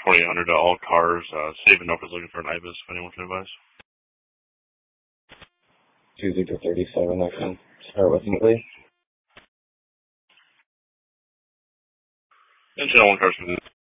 2800 to all cars. Stephen Nope is looking for an IBIS if anyone can advise. 2037, I can start with immediately. And Channel 1 cars.